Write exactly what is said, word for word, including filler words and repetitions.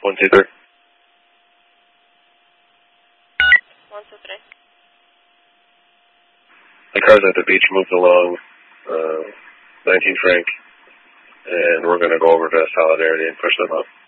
One, two, three. One, two, three. The cars at the beach moved along uh, nineteen Frank, and we're going to go over to Solidarity and push them up.